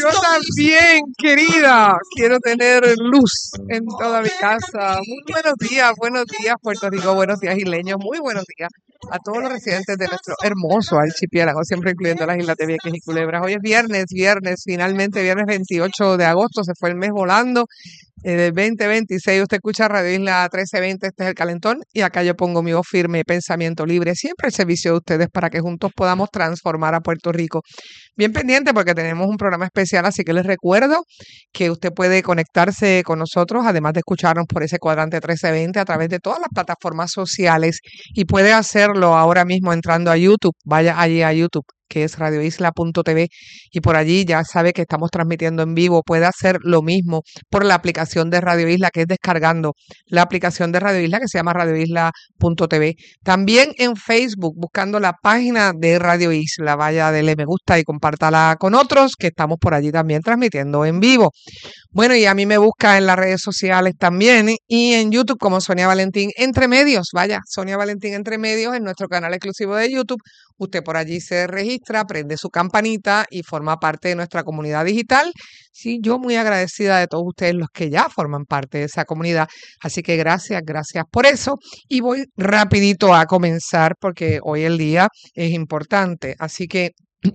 Yo también, querida. Quiero tener luz en toda mi casa. Muy buenos días, Puerto Rico. Buenos días, isleños. Muy buenos días a todos los residentes de nuestro hermoso archipiélago, siempre incluyendo las Islas de Vieques y Culebras. Hoy es viernes, finalmente, viernes 28 de agosto. Se fue el mes volando. Del 2026, usted escucha Radio Isla 1320, este es el calentón, y acá yo pongo mi voz firme, pensamiento libre, siempre al servicio de ustedes para que juntos podamos transformar a Puerto Rico. Bien pendiente porque tenemos un programa especial, así que les recuerdo que usted puede conectarse con nosotros, además de escucharnos por ese cuadrante 1320 a través de todas las plataformas sociales, y puede hacerlo ahora mismo entrando a YouTube. Vaya allí a YouTube, que es radioisla.tv, y por allí ya sabe que estamos transmitiendo en vivo. Puede hacer lo mismo por la aplicación de Radio Isla, que es descargando la aplicación de Radio Isla, que se llama radioisla.tv. También en Facebook, buscando la página de Radio Isla. Vaya, dele me gusta y compártala con otros, que estamos por allí también transmitiendo en vivo. Bueno, y a mí me busca en las redes sociales también, y en YouTube como Sonia Valentín Entre Medios. Vaya, Sonia Valentín Entre Medios en nuestro canal exclusivo de YouTube. Usted por allí se registra, prende su campanita y forma parte de nuestra comunidad digital. Sí, yo muy agradecida de todos ustedes los que ya forman parte de esa comunidad. Así que gracias por eso. Y voy rapidito a comenzar porque hoy el día es importante. Así que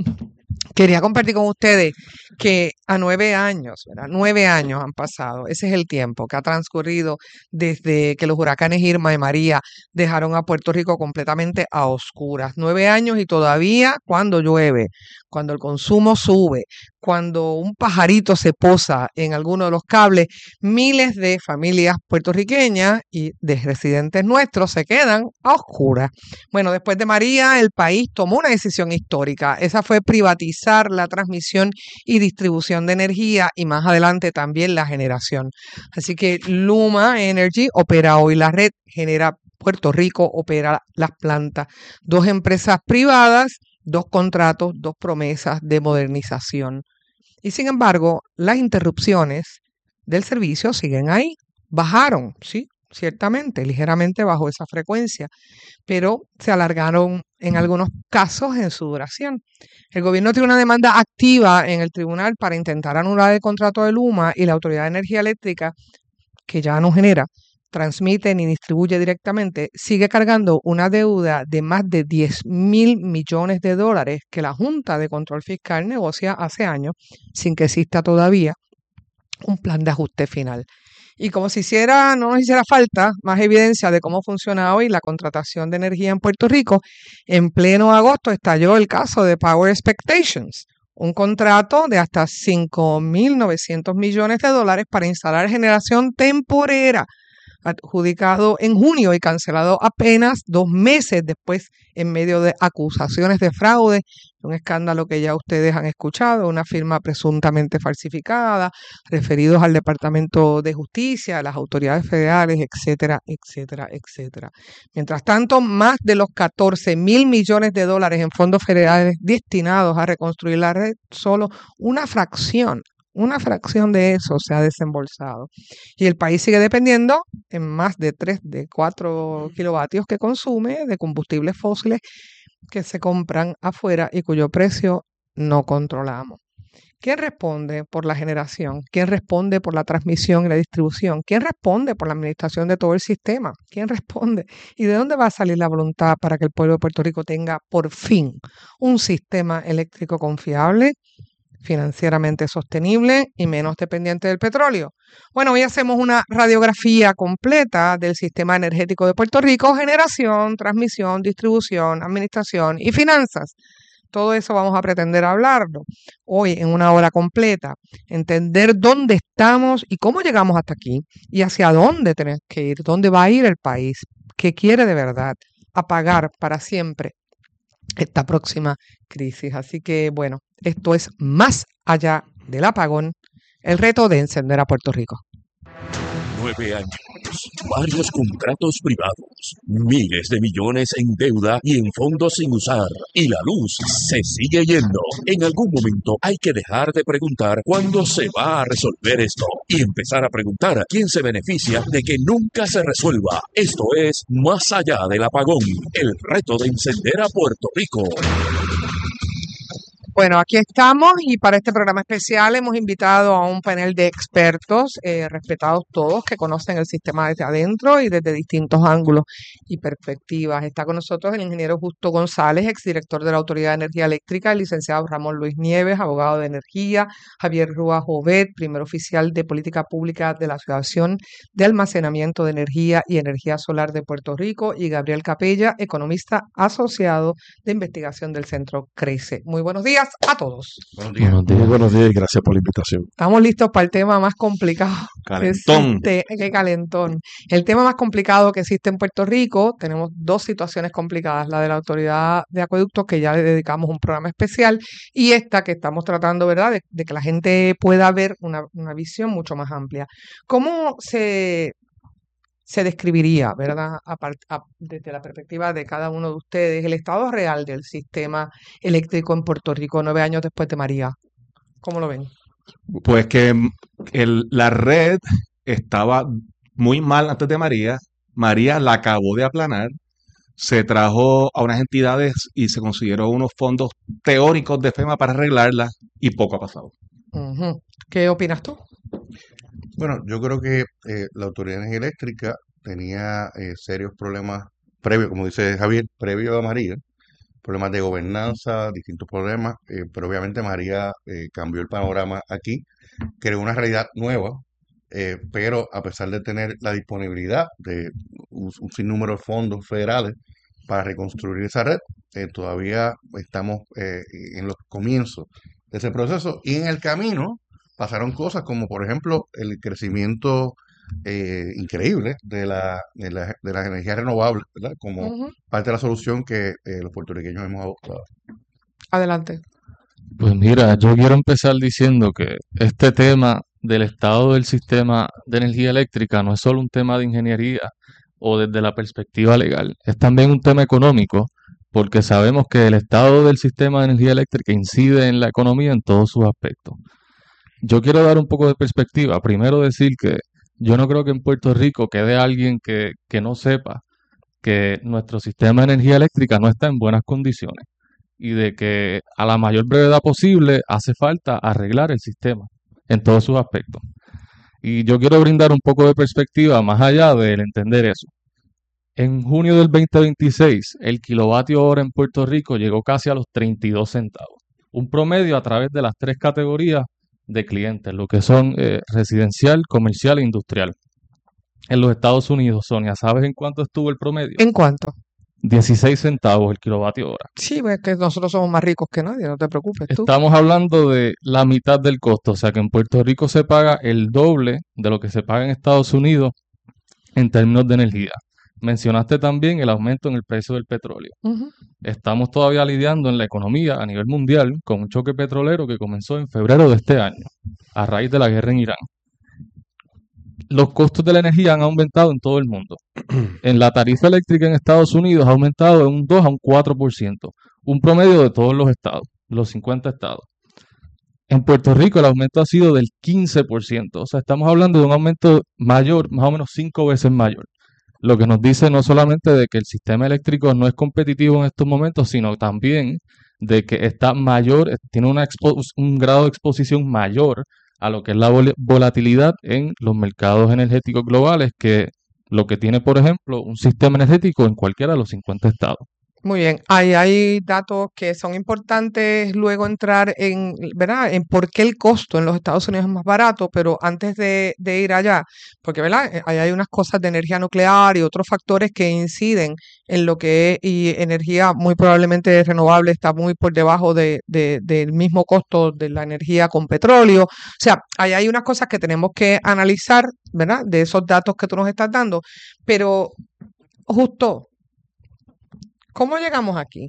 quería compartir con ustedes que a 9 años, ¿verdad? 9 años han pasado. Ese es el tiempo que ha transcurrido desde que los huracanes Irma y María dejaron a Puerto Rico completamente a oscuras. 9 años y todavía cuando llueve, cuando el consumo sube, cuando un pajarito se posa en alguno de los cables, miles de familias puertorriqueñas y de residentes nuestros se quedan a oscuras. Bueno, después de María, el país tomó una decisión histórica. Esa fue privatizar la transmisión y distribución de energía, y más adelante también la generación. Así que Luma Energy opera hoy la red, Genera Puerto Rico opera las plantas. 2 empresas privadas, 2 contratos, 2 promesas de modernización. Y sin embargo, las interrupciones del servicio siguen ahí. Bajaron, sí, ciertamente, ligeramente bajó esa frecuencia, pero se alargaron en algunos casos en su duración. El gobierno tiene una demanda activa en el tribunal para intentar anular el contrato de Luma, y la Autoridad de Energía Eléctrica, que ya no genera, transmite ni distribuye directamente, sigue cargando una deuda de más de 10,000 millones de dólares que la Junta de Control Fiscal negocia hace años sin que exista todavía un plan de ajuste final. Y como si no nos hiciera falta más evidencia de cómo funciona hoy la contratación de energía en Puerto Rico, en pleno agosto estalló el caso de Power Expectations, un contrato de hasta 5.900 millones de dólares para instalar generación temporera, adjudicado en junio y cancelado apenas 2 meses después, en medio de acusaciones de fraude, un escándalo que ya ustedes han escuchado, una firma presuntamente falsificada, referidos al Departamento de Justicia, a las autoridades federales, etcétera, etcétera, etcétera. Mientras tanto, más de los 14,000 millones de dólares en fondos federales destinados a reconstruir la red, solo una fracción de eso se ha desembolsado. Y el país sigue dependiendo en más de 4 kilovatios que consume de combustibles fósiles que se compran afuera y cuyo precio no controlamos. ¿Quién responde por la generación? ¿Quién responde por la transmisión y la distribución? ¿Quién responde por la administración de todo el sistema? ¿Quién responde? ¿Y de dónde va a salir la voluntad para que el pueblo de Puerto Rico tenga por fin un sistema eléctrico confiable, financieramente sostenible y menos dependiente del petróleo? Bueno, hoy hacemos una radiografía completa del sistema energético de Puerto Rico: generación, transmisión, distribución, administración y finanzas. Todo eso vamos a pretender hablarlo hoy en una hora completa, entender dónde estamos y cómo llegamos hasta aquí y hacia dónde tenemos que ir, dónde va a ir el país, qué quiere de verdad apagar para siempre esta próxima crisis. Así que, bueno, esto es más allá del apagón, el reto de encender a Puerto Rico. 9 años, varios contratos privados, miles de millones en deuda y en fondos sin usar, y la luz se sigue yendo. En algún momento hay que dejar de preguntar cuándo se va a resolver esto y empezar a preguntar quién se beneficia de que nunca se resuelva. Esto es Más allá del apagón, el reto de encender a Puerto Rico. Bueno, aquí estamos y para este programa especial hemos invitado a un panel de expertos, respetados todos, que conocen el sistema desde adentro y desde distintos ángulos y perspectivas. Está con nosotros el ingeniero Justo González, exdirector de la Autoridad de Energía Eléctrica, el licenciado Ramón Luis Nieves, abogado de energía, Javier Rúa Jovet, primer oficial de Política Pública de la Asociación de Almacenamiento de Energía y Energía Solar de Puerto Rico, y Gabriel Capella, economista asociado de investigación del Centro CRECE. Muy buenos días a todos. Buenos días. Muy buenos días y gracias por la invitación. Estamos listos para el tema más complicado que Calentón. existe. ¡Qué calentón! El tema más complicado que existe en Puerto Rico. Tenemos dos situaciones complicadas: la de la Autoridad de Acueductos, que ya le dedicamos un programa especial, y esta que estamos tratando, ¿verdad?, de que la gente pueda ver una visión mucho más amplia. ¿Cómo se describiría, ¿verdad?, desde la perspectiva de cada uno de ustedes, el estado real del sistema eléctrico en Puerto Rico 9 años después de María? ¿Cómo lo ven? Pues que la red estaba muy mal antes de María. María la acabó de aplanar. Se trajo a unas entidades y se consiguieron unos fondos teóricos de FEMA para arreglarla y poco ha pasado. Ujú. ¿Qué opinas tú? Bueno, yo creo que la Autoridad de Energía Eléctrica tenía serios problemas previos, como dice Javier, previo a María, problemas de gobernanza, distintos problemas, pero obviamente María cambió el panorama aquí, creó una realidad nueva, pero a pesar de tener la disponibilidad de un sinnúmero de fondos federales para reconstruir esa red, todavía estamos en los comienzos de ese proceso y en el camino pasaron cosas como, por ejemplo, el crecimiento increíble de las energías renovables, ¿verdad? Como Ujú. parte de la solución que los puertorriqueños hemos adoptado. Adelante. Pues mira, yo quiero empezar diciendo que este tema del estado del sistema de energía eléctrica no es solo un tema de ingeniería o desde la perspectiva legal, es también un tema económico, porque sabemos que el estado del sistema de energía eléctrica incide en la economía en todos sus aspectos. Yo quiero dar un poco de perspectiva. Primero decir que yo no creo que en Puerto Rico quede alguien que no sepa que nuestro sistema de energía eléctrica no está en buenas condiciones y de que a la mayor brevedad posible hace falta arreglar el sistema en todos sus aspectos. Y yo quiero brindar un poco de perspectiva más allá del entender eso. En junio del 2026, el kilovatio hora en Puerto Rico llegó casi a los 32 centavos. Un promedio a través de las tres categorías de clientes, lo que son residencial, comercial e industrial. En los Estados Unidos, Sonia, ¿sabes en cuánto estuvo el promedio? ¿En cuánto? 16 centavos el kilovatio hora. Sí, es que nosotros somos más ricos que nadie, no te preocupes tú. Estamos hablando de la mitad del costo, o sea que en Puerto Rico se paga el doble de lo que se paga en Estados Unidos en términos de energía. Mencionaste también el aumento en el precio del petróleo. Ujú. Estamos todavía lidiando en la economía a nivel mundial con un choque petrolero que comenzó en febrero de este año, a raíz de la guerra en Irán. Los costos de la energía han aumentado en todo el mundo. En la tarifa eléctrica en Estados Unidos ha aumentado de un 2 a un 4%, un promedio de todos los estados, los 50 estados. En Puerto Rico el aumento ha sido del 15%, o sea, estamos hablando de un aumento mayor, más o menos 5 veces mayor. Lo que nos dice no solamente de que el sistema eléctrico no es competitivo en estos momentos, sino también de que está mayor, tiene un grado de exposición mayor a lo que es la volatilidad en los mercados energéticos globales, que lo que tiene, por ejemplo, un sistema energético en cualquiera de los 50 estados. Muy bien, ahí hay datos que son importantes luego entrar en, ¿verdad?, en por qué el costo en los Estados Unidos es más barato, pero antes de ir allá, porque, ¿verdad?, ahí hay unas cosas de energía nuclear y otros factores que inciden en lo que es, y energía muy probablemente renovable está muy por debajo del mismo costo de la energía con petróleo. O sea, ahí hay unas cosas que tenemos que analizar, ¿verdad?, de esos datos que tú nos estás dando, pero justo, ¿cómo llegamos aquí?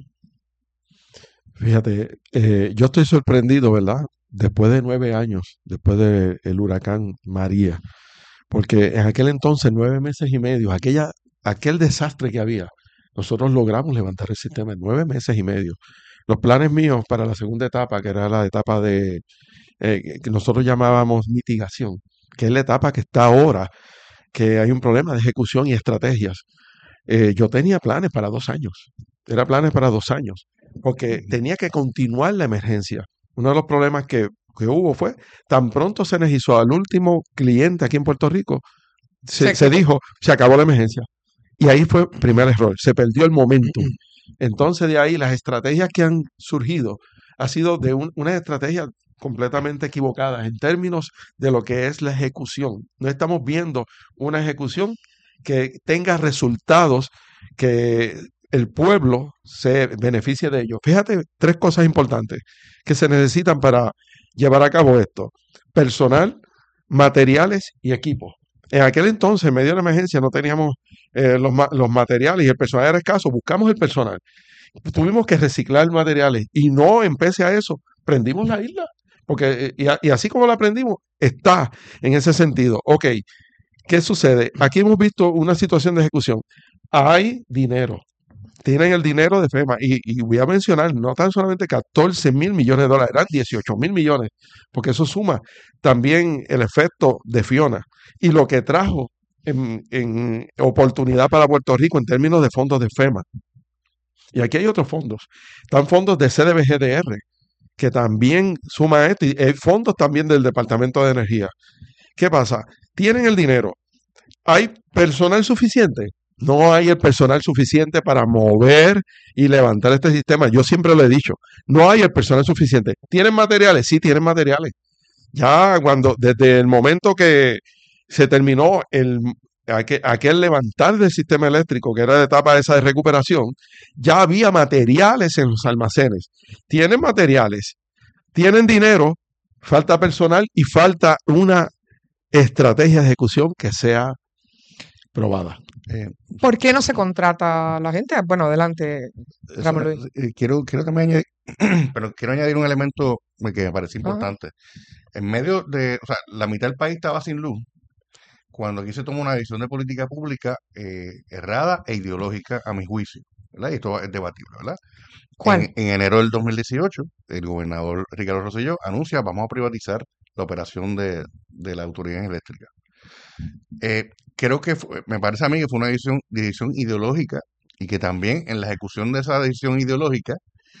Fíjate, yo estoy sorprendido, ¿verdad? Después de 9 años, después del huracán María, porque en aquel entonces, 9 meses y medio, aquel desastre que había, nosotros logramos levantar el sistema en 9 meses y medio. Los planes míos para la segunda etapa, que era la etapa que nosotros llamábamos mitigación, que es la etapa que está ahora, que hay un problema de ejecución y estrategias. Yo tenía planes para 2 años, era planes para 2 años. porque tenía que continuar la emergencia. Uno de los problemas que hubo fue, tan pronto se energizó al último cliente aquí en Puerto Rico, se dijo, se acabó la emergencia. Y ahí fue el primer error, se perdió el momentum. Entonces de ahí las estrategias que han surgido ha sido de una estrategia completamente equivocada en términos de lo que es la ejecución. No estamos viendo una ejecución que tenga resultados que el pueblo se beneficie de ello. Fíjate, 3 cosas importantes que se necesitan para llevar a cabo esto: personal, materiales y equipos. En aquel entonces, en medio de la emergencia, no teníamos los materiales y el personal era escaso. Buscamos el personal. Tuvimos que reciclar materiales y no, en pese a eso, prendimos la isla. Porque, y así como la prendimos, está en ese sentido. Ok, ¿qué sucede? Aquí hemos visto una situación de ejecución. Hay dinero. Tienen el dinero de FEMA. Y voy a mencionar, no tan solamente 14,000 millones de dólares, eran 18,000 millones, porque eso suma también el efecto de Fiona y lo que trajo en oportunidad para Puerto Rico en términos de fondos de FEMA. Y aquí hay otros fondos. Están fondos de CDBGDR, que también suma esto, y hay fondos también del Departamento de Energía. ¿Qué pasa? Tienen el dinero. ¿Hay personal suficiente? No hay el personal suficiente para mover y levantar este sistema. Yo siempre lo he dicho, no hay el personal suficiente. ¿Tienen materiales? Sí, tienen materiales. Ya desde el momento que se terminó aquel levantar del sistema eléctrico, que era la etapa esa de recuperación, ya había materiales en los almacenes. Tienen materiales, tienen dinero, falta personal y falta una estrategia de ejecución que sea probada. ¿Por qué no se contrata a la gente? Bueno, adelante, Ramón Luis. Quiero también añadir, pero quiero añadir un elemento que me parece importante. En medio de, o sea, la mitad del país estaba sin luz cuando aquí se tomó una decisión de política pública errada e ideológica, a mi juicio, ¿verdad? Y esto es debatible, ¿verdad? ¿Cuál? En enero del 2018, el gobernador Ricardo Rosselló anuncia: vamos a privatizar la operación de la autoridad eléctrica. Creo que me parece a mí que fue una decisión ideológica, y que también en la ejecución de esa decisión ideológica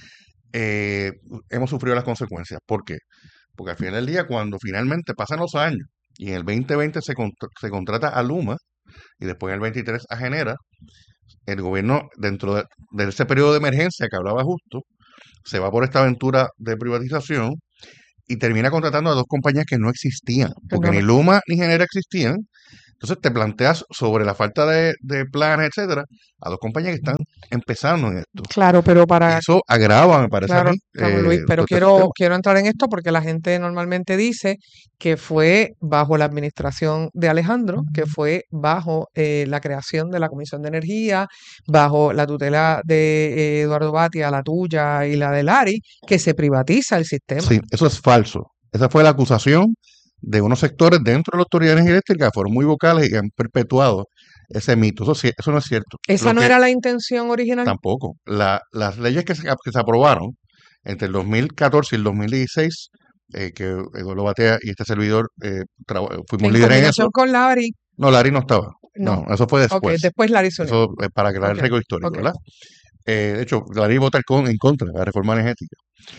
hemos sufrido las consecuencias. ¿Por qué? Porque al final del día, cuando finalmente pasan los años y en el 2020 se contrata a Luma y después en el 23 a Genera, el gobierno, dentro de ese periodo de emergencia que hablaba Justo, se va por esta aventura de privatización y termina contratando a 2 compañías que no existían, porque ni Luma ni Genera existían. Entonces te planteas, sobre la falta de planes, etcétera, a 2 compañías que están empezando en esto. Claro, pero para... Eso agrava, me parece a mí. Claro, Luis, pero quiero entrar en esto porque la gente normalmente dice que fue bajo la administración de Alejandro, que fue bajo la creación de la Comisión de Energía, bajo la tutela de Eduardo Batia, la tuya y la de Lari, que se privatiza el sistema. Sí, eso es falso. Esa fue la acusación de unos sectores dentro de la Autoridad de Energía Eléctrica que fueron muy vocales y han perpetuado ese mito. Eso no es cierto. ¿Esa no era la intención original? Tampoco. Las leyes que se aprobaron entre el 2014 y el 2016, que Eduardo Batea y este servidor fuimos líderes en eso. ¿Con Lari? No, Lari no estaba. No, eso fue después. Okay, después Lari se unió. Eso para crear el récord histórico, ¿verdad? De hecho, Lari vota en contra de la reforma energética.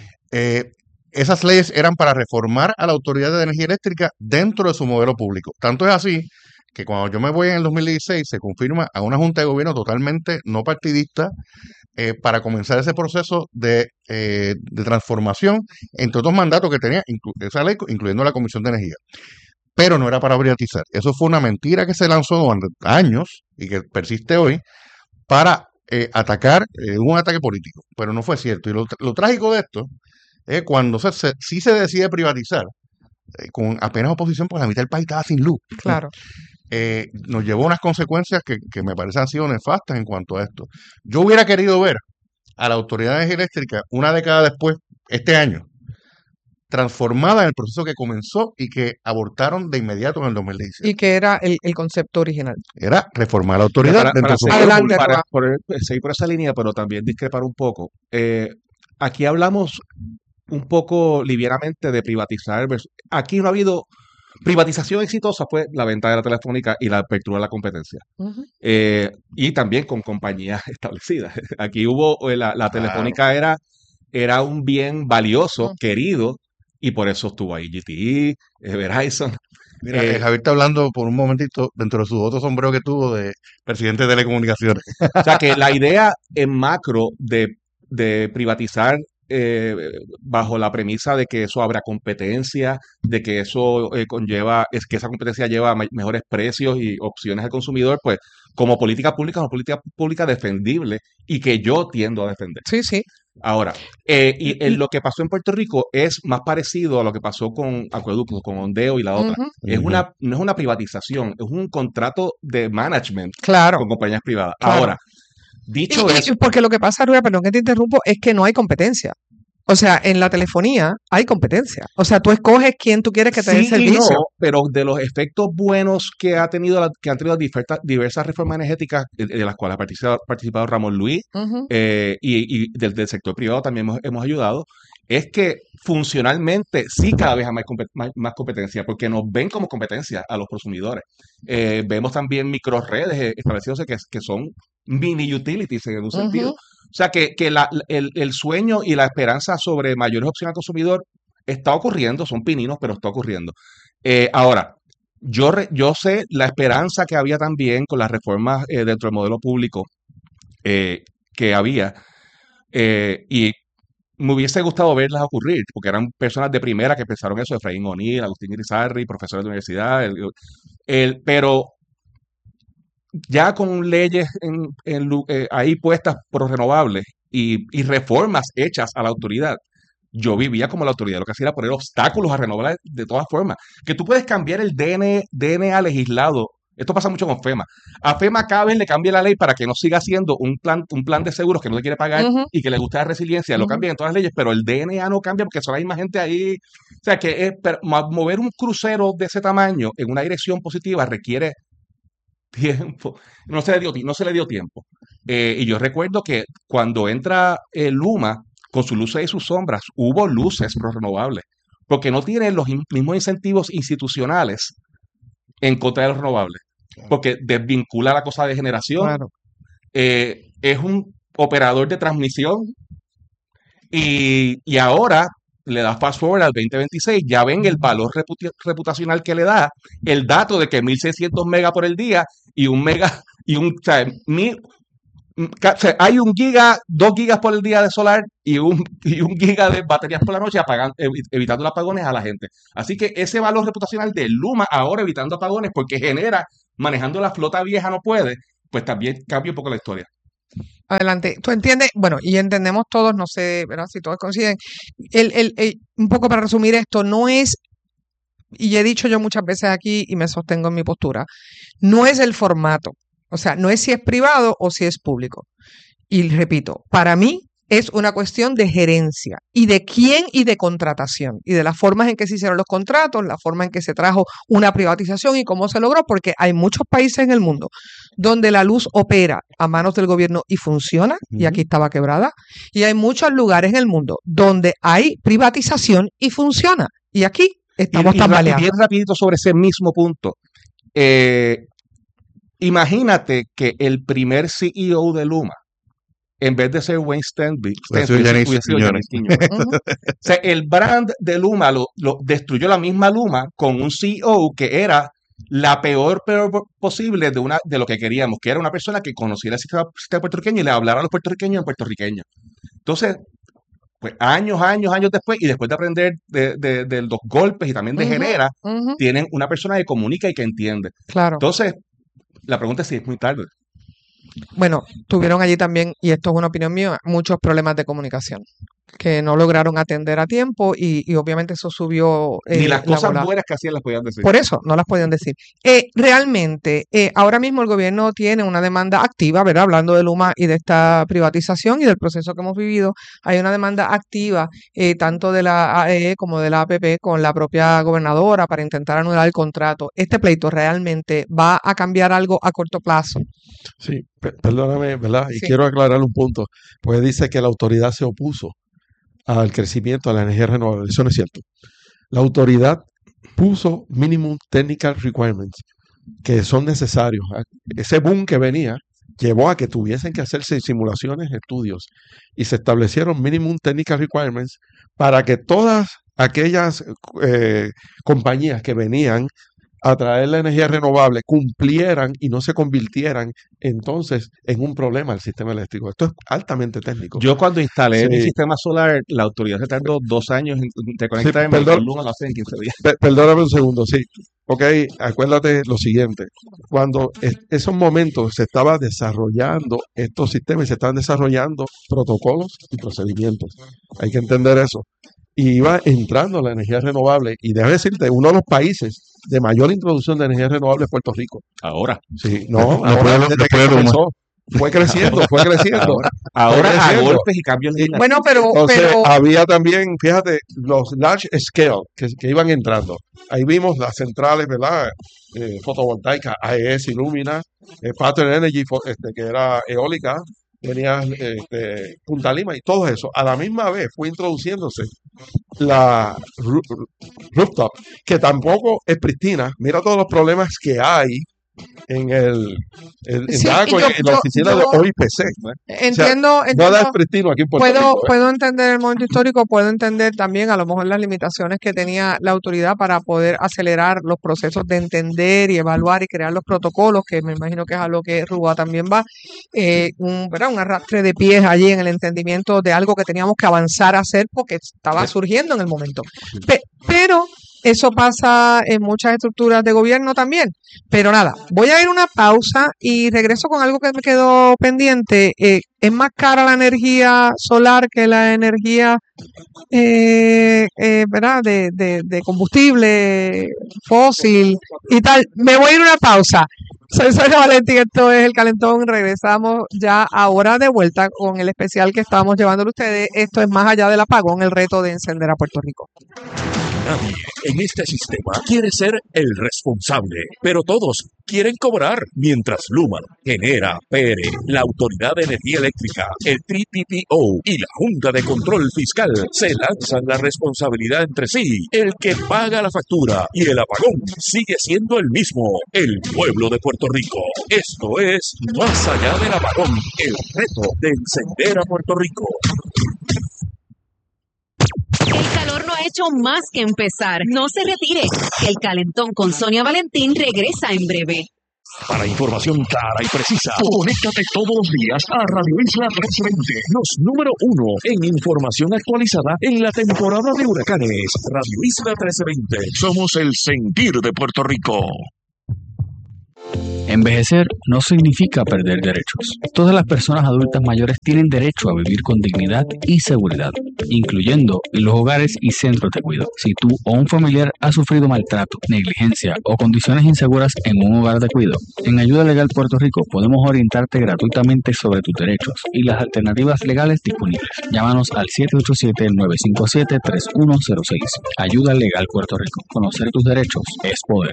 Esas leyes eran para reformar a la Autoridad de Energía Eléctrica dentro de su modelo público. Tanto es así que cuando yo me voy en el 2016 se confirma a una junta de gobierno totalmente no partidista para comenzar ese proceso de transformación, entre otros mandatos que tenía esa ley, incluyendo la Comisión de Energía. Pero no era para privatizar. Eso fue una mentira que se lanzó durante años y que persiste hoy para atacar un ataque político. Pero no fue cierto. Y lo trágico de esto es cuando sí se decide privatizar, con apenas oposición, porque la mitad del país estaba sin luz. Claro. Nos llevó a unas consecuencias que me parecen han sido nefastas en cuanto a esto. Yo hubiera querido ver a la Autoridad de Energía Eléctrica una década después, este año, transformada en el proceso que comenzó y que abortaron de inmediato en el 2017. ¿Y qué era el concepto original? Era reformar la autoridad. Para seguir por esa línea, pero también discrepar un poco. Aquí hablamos un poco livianamente de privatizar. Aquí no ha habido privatización exitosa fue la venta de la telefónica y la apertura de la competencia. Ujú. Y también con compañías establecidas. Aquí hubo, la Claro. telefónica era un bien valioso, Ujú. querido, y por eso estuvo ahí GTE, Verizon. Mira, Eh, Javier está hablando por un momentito dentro de sus otros sombreros que tuvo de presidente de telecomunicaciones. O sea que la idea en macro de privatizar bajo la premisa de que eso habrá competencia, de que eso es que esa competencia lleva a mejores precios y opciones al consumidor, pues como política pública es una política pública defendible y que yo tiendo a defender. Sí, sí. Ahora, lo que pasó en Puerto Rico es más parecido a lo que pasó con Acueducto, con Ondeo y la otra. Ujú. No es una privatización, es un contrato de management Claro, con compañías privadas. claro. Ahora, dicho eso, Porque lo que pasa, Rubén, perdón que te interrumpo, es que no hay competencia. O sea, en la telefonía hay competencia. O sea, tú escoges quién tú quieres que te dé el sí y no, servicio. pero de los efectos buenos que han tenido diversas reformas energéticas de las cuales ha participado Ramón Luis Ujú. y del sector privado también hemos ayudado, es que funcionalmente sí cada vez hay más competencia, porque nos ven como competencia a los consumidores. Vemos también microredes estableciéndose que son mini utilities en un sentido. Ujú. O sea que el sueño y la esperanza sobre mayores opciones al consumidor está ocurriendo, son pininos, pero está ocurriendo. Ahora, yo sé la esperanza que había también con las reformas dentro del modelo público que había, y me hubiese gustado verlas ocurrir, porque eran personas de primera que pensaron eso, Efraín O'Neill, Agustín Irizarry, profesores de universidad, pero ya con leyes ahí puestas por renovables y reformas hechas a la autoridad, yo vivía como la autoridad, lo que hacía era poner obstáculos a renovar de todas formas. Que tú puedes cambiar el DNA legislado. Esto pasa mucho con FEMA. A FEMA cada vez le cambia la ley para que no siga siendo un plan de seguros que no le quiere pagar Ujú. y que le gusta la resiliencia. Lo Ujú. cambian en todas las leyes, pero el DNA no cambia porque son la misma gente ahí. O sea que mover un crucero de ese tamaño en una dirección positiva requiere tiempo. No se le dio tiempo. Y yo recuerdo que cuando entra Luma, con sus luces y sus sombras, hubo luces pro renovables, porque no tienen los mismos incentivos institucionales en contra de los renovables, porque desvincula la cosa de generación, Claro. es un operador de transmisión y ahora le da fast forward al 2026, ya ven el valor reputacional que le da el dato de que 1600 megas por el día y un mega, o sea, hay 1 giga, 2 gigas por el día de solar y un giga de baterías por la noche evitando los apagones a la gente. Así que ese valor reputacional de Luma ahora evitando apagones porque manejando la flota vieja no puede, pues también cambia un poco la historia. Adelante. ¿Tú entiendes? Bueno, y entendemos todos, no sé, ¿verdad? Si todos coinciden. Un poco para resumir esto, no es, y he dicho yo muchas veces aquí y me sostengo en mi postura, no es el formato. O sea, no es si es privado o si es público. Y repito, para mí es una cuestión de gerencia y de quién y de contratación y de las formas en que se hicieron los contratos, la forma en que se trajo una privatización y cómo se logró, porque hay muchos países en el mundo donde la luz opera a manos del gobierno y funciona, y aquí estaba quebrada, y hay muchos lugares en el mundo donde hay privatización y funciona, y aquí estamos tambaleando. Bien rapidito sobre ese mismo punto. Imagínate que el primer CEO de Luma, en vez de ser Wayne Stanley, hubiese sido Yanis Quiñones. Ujú. O sea, el brand de Luma lo destruyó la misma Luma con un CEO que era la peor posible de lo que queríamos, que era una persona que conociera el sistema puertorriqueño y le hablara a los puertorriqueños en puertorriqueño. Entonces, pues años después, y después de aprender de los golpes y también de Ujú, Genera, ujú. tienen una persona que comunica y que entiende. Claro. Entonces, la pregunta es si es muy tarde. Bueno, tuvieron allí también, y esto es una opinión mía, muchos problemas de comunicación que no lograron atender a tiempo y obviamente eso subió Ni las la cosas bola. buenas que hacían las podían decir. Por eso no las podían decir. Realmente, ahora mismo el gobierno tiene una demanda activa, ¿verdad? Hablando de Luma y de esta privatización y del proceso que hemos vivido, hay una demanda activa tanto de la AEE como de la APP con la propia gobernadora para intentar anular el contrato. ¿Este pleito realmente va a cambiar algo a corto plazo? Sí, perdóname, ¿verdad? Y Sí. quiero aclarar un punto, pues dice que la autoridad se opuso al crecimiento de la energía renovable. Eso no es cierto. La autoridad puso Minimum Technical Requirements, que son necesarios. Ese boom que venía llevó a que tuviesen que hacerse simulaciones, estudios, y se establecieron Minimum Technical Requirements para que todas aquellas compañías que venían a traer la energía renovable cumplieran y no se convirtieran entonces en un problema al sistema eléctrico. Esto es altamente técnico. Yo cuando instalé mi Sí. sistema solar, la autoridad se tardó 2 años en te conectarme perdón. con Luma, lo hacen en 15 días. Perdóname un segundo, sí. Ok, acuérdate lo siguiente. Cuando esos momentos se estaba desarrollando estos sistemas, se estaban desarrollando protocolos y procedimientos. Hay que entender eso. Y iba entrando la energía renovable. Y déjame decirte, uno de los países de mayor introducción de energía renovable es Puerto Rico. Ahora. Sí, no, No ahora puedo- desde no que puedo, comenzó, fue creciendo. Ahora a creciendo. golpes y cambios legislativos. Bueno, Entonces, pero había también, fíjate, los large scale que iban entrando. Ahí vimos las centrales, ¿verdad? Fotovoltaicas, AES, Illumina, Pattern Energy, que era eólica, venía Punta Lima y todo eso. A la misma vez fue introduciéndose la rooftop, que tampoco es pristina. Mira todos los problemas que hay en Sí, DACO, y en la oficina de OIPC. entiendo, Nada es pristino aquí en Puerto Rico. puedo entender el momento histórico, puedo entender también a lo mejor las limitaciones que tenía la autoridad para poder acelerar los procesos de entender y evaluar y crear los protocolos, que me imagino que es a lo que Rúa también va, ¿verdad? Un arrastre de pies allí en el entendimiento de algo que teníamos que avanzar a hacer porque estaba surgiendo en el momento. Pero eso pasa en muchas estructuras de gobierno también. Pero nada, voy a ir a una pausa y regreso con algo que me quedó pendiente. ¿Es más cara la energía solar que la energía ¿verdad? De combustible fósil y tal? Me voy a ir a una pausa. Soy Sonia Valentín, esto es El Calentón. Regresamos ya ahora de vuelta con el especial que estamos llevándole a ustedes. Esto es Más allá del apagón, el reto de encender a Puerto Rico. Nadie en este sistema quiere ser el responsable, pero todos quieren cobrar. Mientras Luma, Genera, PERE, la Autoridad de Energía Eléctrica, el TPPO y la Junta de Control Fiscal se lanzan la responsabilidad entre sí, el que paga la factura y el apagón sigue siendo el mismo, el pueblo de Puerto Rico. Esto es Más allá del apagón, el reto de encender a Puerto Rico. El calor no ha hecho más que empezar. No se retire. El Calentón con Sonia Valentín regresa en breve. Para información clara y precisa, conéctate todos los días a Radio Isla 1320, los número 1 en información actualizada en la temporada de huracanes. Radio Isla 1320, somos el sentir de Puerto Rico. Envejecer no significa perder derechos. Todas las personas adultas mayores tienen derecho a vivir con dignidad y seguridad, incluyendo en los hogares y centros de cuidado. Si tú o un familiar ha sufrido maltrato, negligencia o condiciones inseguras en un hogar de cuidado, en Ayuda Legal Puerto Rico podemos orientarte gratuitamente sobre tus derechos y las alternativas legales disponibles. Llámanos al 787-957-3106. Ayuda Legal Puerto Rico. Conocer tus derechos es poder.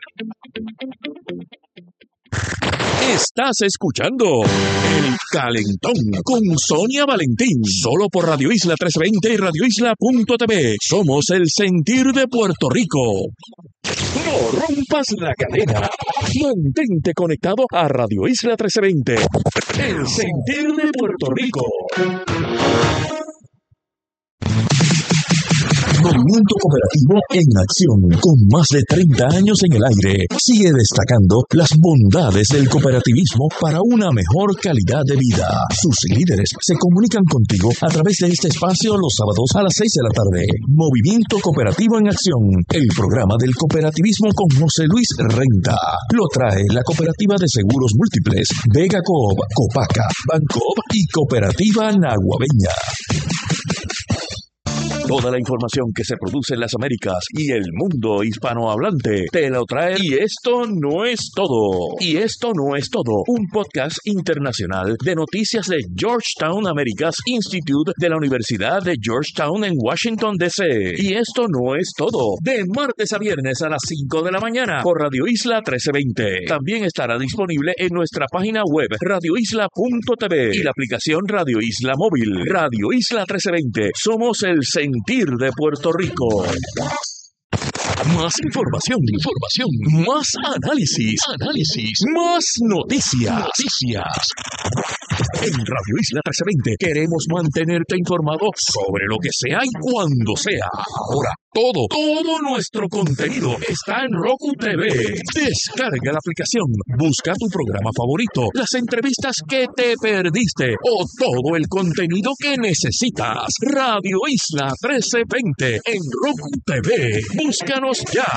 Estás escuchando El Calentón con Sonia Valentín, solo por Radio Isla 1320 y radioisla.tv. Somos el sentir de Puerto Rico. No rompas la cadena. Mantente conectado a Radio Isla 1320. El sentir de Puerto Rico. Movimiento Cooperativo en acción, con más de 30 años en el aire, sigue destacando las bondades del cooperativismo para una mejor calidad de vida. Sus líderes se comunican contigo a través de este espacio los sábados a las 6 de la tarde. Movimiento Cooperativo en acción, el programa del cooperativismo con José Luis Renta. Lo trae la Cooperativa de Seguros Múltiples, Vega Coop, Copaca, Bancoop y Cooperativa Naguabeña. Toda la información que se produce en las Américas y el mundo hispanohablante te lo trae. Y esto no es todo. Y esto no es todo. Un podcast internacional de noticias de Georgetown Americas Institute de la Universidad de Georgetown en Washington, D.C. Y esto no es todo. De martes a viernes a las 5 de la mañana por Radio Isla 1320. También estará disponible en nuestra página web radioisla.tv y la aplicación Radio Isla Móvil. Radio Isla 1320. Somos el sentir de Puerto Rico. Más información, más análisis, más noticias. En Radio Isla 1320 queremos mantenerte informado sobre lo que sea y cuando sea. Ahora, todo nuestro contenido está en Roku TV. Descarga la aplicación, busca tu programa favorito, las entrevistas que te perdiste o todo el contenido que necesitas. Radio Isla 1320 en Roku TV. Búscanos ya.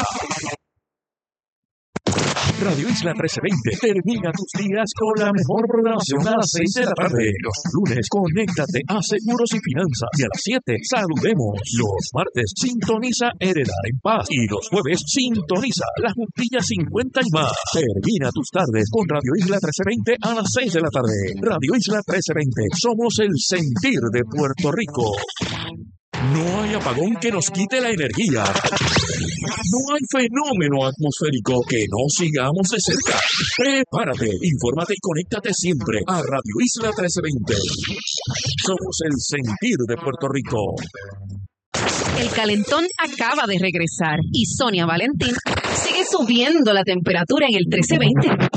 Radio Isla 1320 termina tus días con la mejor programación a las 6 de la tarde. Los lunes, conéctate a Seguros y Finanzas. Y a las 7, saludemos. Los martes, sintoniza Heredar en Paz. Y los jueves, sintoniza La Juntilla 50 y más. Termina tus tardes con Radio Isla 1320 a las 6 de la tarde. Radio Isla 1320. Somos el sentir de Puerto Rico. No hay apagón que nos quite la energía. No hay fenómeno atmosférico que no sigamos de cerca. Prepárate, infórmate y conéctate siempre a Radio Isla 1320. Somos el sentir de Puerto Rico. El calentón acaba de regresar y Sonia Valentín sigue subiendo la temperatura en el 1320.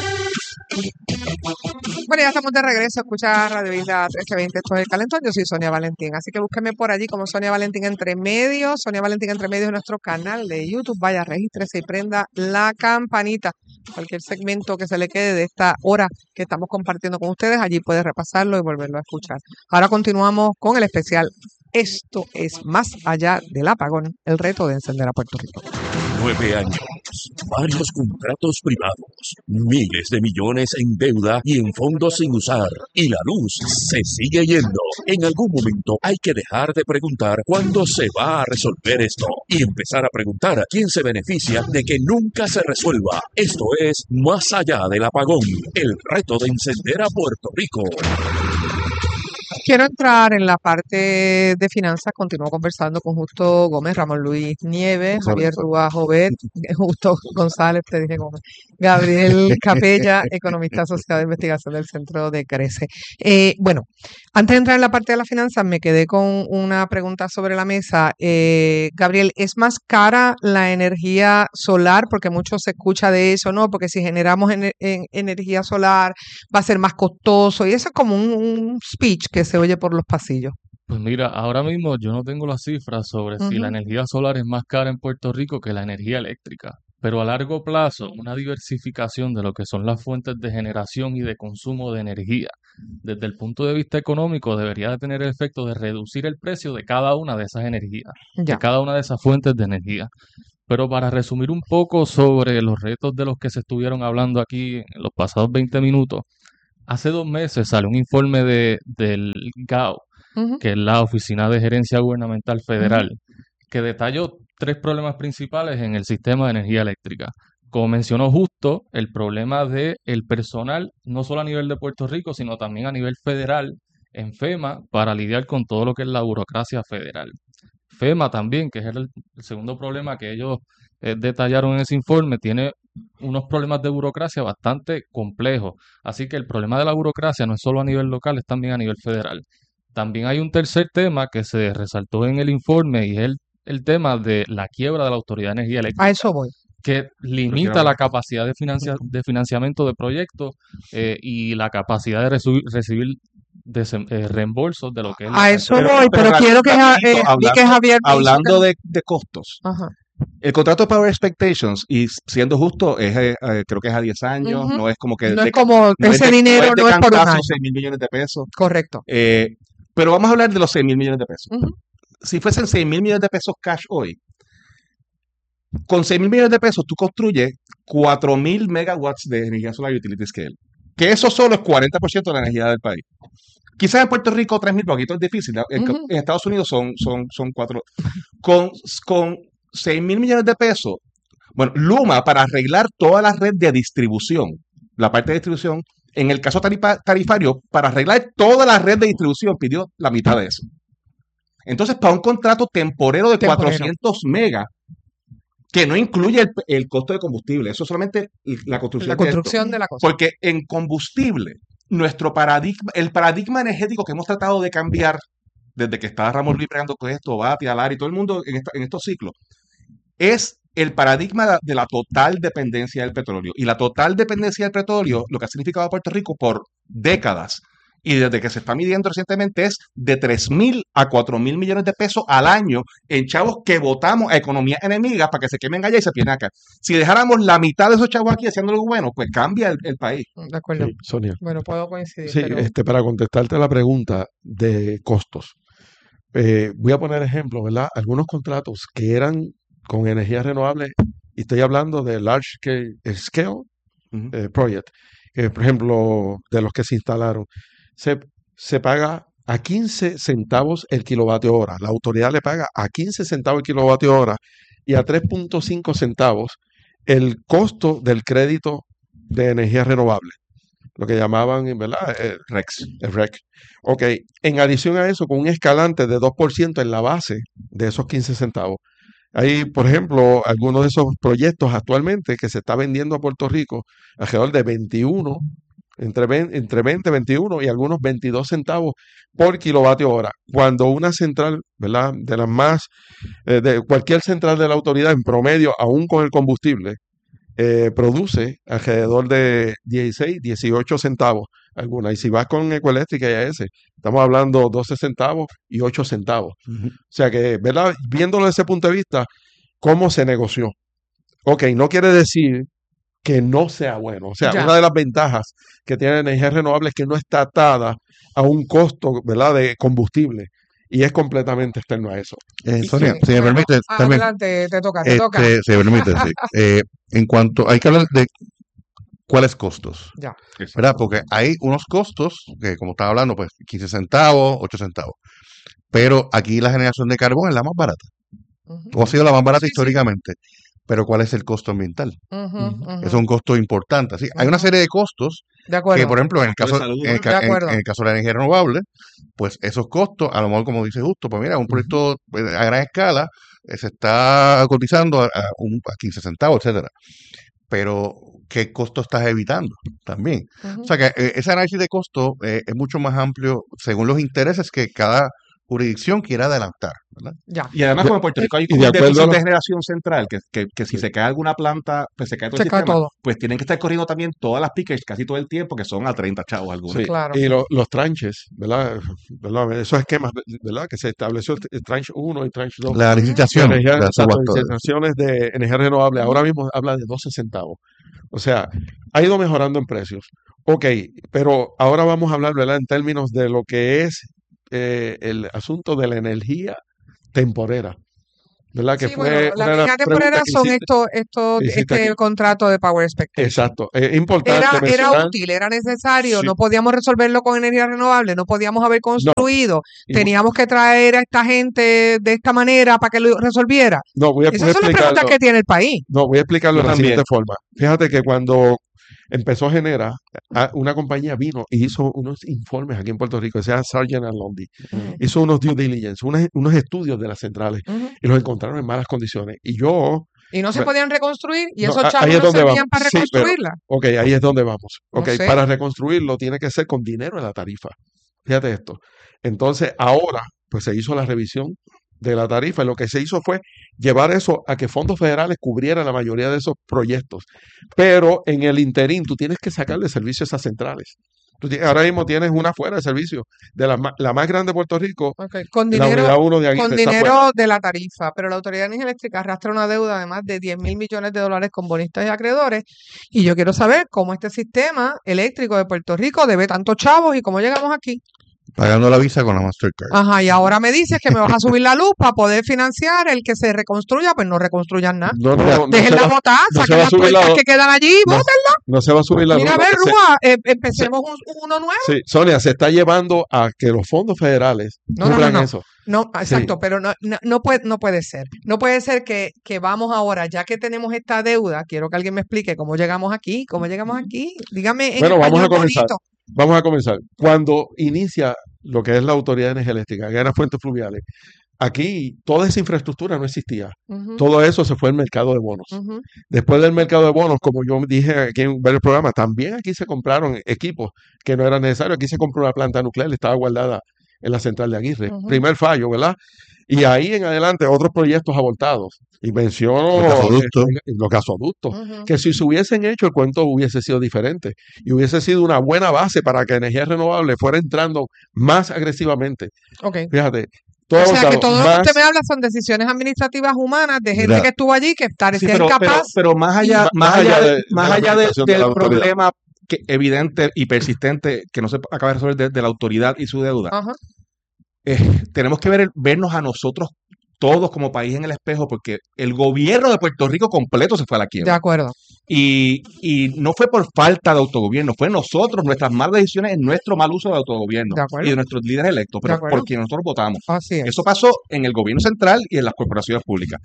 Bueno, ya estamos de regreso a escuchar Radio Isla 1320. Esto es El Calentón. Yo soy Sonia Valentín. Así que búsqueme por allí como Sonia Valentín Entre Medios. Sonia Valentín Entre Medios es nuestro canal de YouTube. Vaya, regístrese y prenda la campanita. Cualquier segmento que se le quede de esta hora que estamos compartiendo con ustedes, allí puede repasarlo y volverlo a escuchar. Ahora continuamos con el especial. Esto es Más allá del apagón, el reto de encender a Puerto Rico. 9 años, varios contratos privados, miles de millones en deuda y en fondos sin usar, y la luz se sigue yendo. En algún momento hay que dejar de preguntar cuándo se va a resolver esto y empezar a preguntar a quién se beneficia de que nunca se resuelva. Esto es Más allá del apagón, el reto de encender a Puerto Rico. Quiero entrar en la parte de finanzas. Continúo conversando con Justo Gómez, Ramón Luis Nieves, Javier Rúa Jovet, Justo González, te dije Gómez, Gabriel Capella, economista asociado de investigación del Centro de Crece. Bueno, antes de entrar en la parte de las finanzas, me quedé con una pregunta sobre la mesa. Gabriel, ¿es más cara la energía solar? Porque mucho se escucha de eso, ¿no? Porque si generamos energía solar va a ser más costoso, y eso es como un speech que se oye por los pasillos. Pues mira, ahora mismo yo no tengo las cifras sobre si la energía solar es más cara en Puerto Rico que la energía eléctrica, pero a largo plazo una diversificación de lo que son las fuentes de generación y de consumo de energía desde el punto de vista económico debería de tener el efecto de reducir el precio de cada una de esas energías, de cada una de esas fuentes de energía. Pero para resumir un poco sobre los retos de los que se estuvieron hablando aquí en los pasados 20 minutos, hace 2 meses salió un informe del GAO, que es la Oficina de Gerencia Gubernamental Federal, que detalló 3 problemas principales en el sistema de energía eléctrica. Como mencionó Justo, el problema del personal, no solo a nivel de Puerto Rico, sino también a nivel federal, en FEMA, para lidiar con todo lo que es la burocracia federal. FEMA también, que es el segundo problema que ellos detallaron en ese informe, tiene unos problemas de burocracia bastante complejos. Así que el problema de la burocracia no es solo a nivel local, es también a nivel federal. También hay un tercer tema que se resaltó en el informe y es el tema de la quiebra de la Autoridad de Energía Eléctrica. A eso voy. Que limita la capacidad de financiamiento de proyectos y la capacidad de recibir reembolsos de lo que es a eso voy, pero quiero que Javier hablando de costos. Ajá. El contrato de Power Expectations, y siendo justo, creo que es a 10 años, no es como que... No es como ese dinero, no es por un año. 6 mil millones de pesos. Correcto. Pero vamos a hablar de los 6 mil millones de pesos. Si fuesen 6 mil millones de pesos cash hoy, con 6 mil millones de pesos tú construyes 4,000 megawatts de energía solar utility scale. Que eso solo es 40% de la energía del país. Quizás en Puerto Rico 3,000, porque esto es difícil. En Estados Unidos son 4. Con 6 mil millones de pesos, bueno, Luma, para arreglar toda la red de distribución, la parte de distribución, en el caso tarifario, para arreglar toda la red de distribución, pidió la mitad de eso. Entonces, para un contrato temporero de 400 megas, que no incluye el costo de combustible, eso es solamente la construcción de la cosa. Porque en combustible, el paradigma energético que hemos tratado de cambiar desde que estaba Ramón Luis pregando con esto, Batia, Lara y todo el mundo en estos ciclos, es el paradigma de la total dependencia del petróleo. Y la total dependencia del petróleo, lo que ha significado a Puerto Rico por décadas, y desde que se está midiendo recientemente, es de 3.000 a 4.000 millones de pesos al año en chavos que votamos a economías enemigas para que se quemen allá y se pierdan acá. Si dejáramos la mitad de esos chavos aquí haciendo algo bueno, pues cambia el país. De acuerdo. Sí, Sonia. Bueno, puedo coincidir, Sí, pero para contestarte la pregunta de costos, voy a poner ejemplo, ¿verdad? Algunos contratos que eran con energía renovable, y estoy hablando de large scale Ujú. project, por ejemplo, de los que se instalaron, se paga a 15 centavos el kilovatio hora. La autoridad le paga a 15 centavos el kilovatio hora y a 3.5 centavos el costo del crédito de energía renovable, lo que llamaban, ¿verdad? El REC. Ok, en adición a eso, con un escalante de 2% en la base de esos 15 centavos. Hay, por ejemplo, algunos de esos proyectos actualmente que se está vendiendo a Puerto Rico alrededor de 21, entre 20, 21 y algunos 22 centavos por kilovatio hora. Cuando una central, ¿verdad? De las más, de cualquier central de la autoridad en promedio, aún con el combustible, produce alrededor de 16, 18 centavos alguna. Y si vas con Ecoeléctrica y AES, estamos hablando 12 centavos y 8 centavos. Ujú. O sea que, ¿verdad? Viéndolo desde ese punto de vista, ¿cómo se negoció? Ok, no quiere decir que no sea bueno. O sea, Ya. una de las ventajas que tiene la energía renovable es que no está atada a un costo, ¿verdad? De combustible. Y es completamente externo a eso. Sonia, Sí, si me bueno, permite, también, adelante, te toca. si me permite, sí. En cuanto, hay que hablar de cuáles costos, Ya. ¿verdad? Porque hay unos costos que, como estaba hablando, pues 15 centavos, 8 centavos. Pero aquí la generación de carbón es la más barata, Ujú, o ha sido la más barata Sí, sí. históricamente. Pero ¿cuál es el costo ambiental? ujú, Es ujú. un costo importante. Así, hay una Ujú. serie de costos De que, acuerdo. por ejemplo, en el caso, salud, en el, De ca- acuerdo. en el caso de la energía renovable, pues esos costos, a lo mejor como dice Justo, pues mira, un proyecto a gran escala se está cotizando a 15 centavos, etcétera. Pero, ¿qué costo estás evitando también? Ujú. O sea que ese análisis de costo es mucho más amplio según los intereses que cada jurisdicción quiera adelantar, ¿verdad? Ya. Y además, como en Puerto Rico hay Y un de acuerdo déficit a lo- de generación central, que si se cae alguna planta, pues se cae todo el Se cae sistema, todo. pues tienen que estar corriendo también todas las pickers casi todo el tiempo, que son a 30 chavos algunos. Sí, Claro. y los tranches, ¿verdad? Esos esquemas, ¿verdad? Que se estableció el tranche 1 y tranche 2 La de licitación, energía, la exacto, subasta. licitaciones de energía renovable. Ujú. Ahora mismo habla de 12 centavos. O sea, ha ido mejorando en precios. Ok, pero ahora vamos a hablar, ¿verdad? En términos de lo que es el asunto de la energía temporera, ¿verdad? Que Sí, fue bueno, la una de las energía preguntas temporera que son hiciste este aquí. contrato de Power Expectation. Exacto. Es importante Era mencionar. útil, era necesario, Sí. no podíamos resolverlo con energía renovable, no podíamos haber No, construido, y- teníamos que traer a esta gente de esta manera para que lo resolviera. no, voy a Esas son las preguntas explicarlo. que tiene el país. No, voy a explicarlo Yo de la también. siguiente forma. Fíjate que cuando empezó Genera, una compañía vino y hizo unos informes aquí en Puerto Rico, que se llama Sargent and Lundy. Hizo unos due diligence, unos estudios de las centrales Ujú. y los encontraron en malas condiciones. Y yo, Y no se Me- podían reconstruir y no, esos ahí chavos es no donde servían vamos. para Sí, pero, reconstruirla. ok, ahí es donde vamos. No Ok, sé. para reconstruirlo tiene que ser con dinero en la tarifa. Fíjate esto. Entonces, ahora, pues se hizo la revisión de la tarifa y lo que se hizo fue llevar eso a que fondos federales cubrieran la mayoría de esos proyectos. Pero en el interín, tú tienes que sacarle servicio a esas centrales. Ahora mismo tienes una fuera de servicio, de la más grande de Puerto Rico, Ok, Con la dinero, unidad 1 de con Aguirre está fuera. dinero de la tarifa, pero la Autoridad de Energía Eléctrica arrastra una deuda de más de 10.000 millones de dólares con bonistas y acreedores. Y yo quiero saber cómo este sistema eléctrico de Puerto Rico debe tantos chavos y cómo llegamos aquí. Pagando la visa con la Mastercard. Ajá, y ahora me dices que me vas a subir la luz para poder financiar el que se reconstruya, pues no reconstruyan nada. No, no, no se Déjenla va, botar, no se saquen va a las subir la puertas luz. que quedan allí, No, bótenla. no se va a subir la luz. Mira, a Lo ver, que se- Rúa, empecemos uno nuevo. Sí, Sonia, se está llevando a que los fondos federales No, no, no, cubran no. eso. No, exacto, Sí. pero no puede ser. No puede ser que vamos ahora, ya que tenemos esta deuda, quiero que alguien me explique cómo llegamos aquí, Dígame en Bueno, vamos español a comenzar. bonito. Vamos a comenzar. Cuando inicia lo que es la Autoridad de Energía Eléctrica, que eran fuentes fluviales, aquí toda esa infraestructura no existía. Ujú, Todo eso se fue al mercado de bonos. ujú. Después del mercado de bonos, como yo dije aquí en varios programas, también aquí se compraron equipos que no eran necesarios. Aquí se compró una planta nuclear, estaba guardada en la central de Aguirre. Ujú. Primer fallo, ¿verdad? Y ahí en adelante otros proyectos abortados. Y menciono Los gasoductos. los gasoductos, Ujú. que si se hubiesen hecho el cuento hubiese sido diferente y hubiese sido una buena base para que energía renovable fuera entrando más agresivamente. Ok. Fíjate, O todo sea que abortado, todo lo que más, usted me habla son decisiones administrativas humanas de gente Mira. que estuvo allí que Sí, parecía pero incapaz. más allá, y más allá de más la allá administración de del la autoridad. problema evidente y persistente que no se acaba de resolver de la autoridad y su deuda, Ajá. tenemos que vernos a nosotros todos como país en el espejo, porque el gobierno de Puerto Rico completo se fue a la De quiebra. acuerdo. Y no fue por falta de autogobierno, fue nosotros, nuestras malas decisiones en nuestro mal uso de autogobierno De acuerdo. y de nuestros líderes electos, pero De acuerdo. por quienes nosotros votamos. Así es. Eso pasó en el gobierno central y en las corporaciones públicas.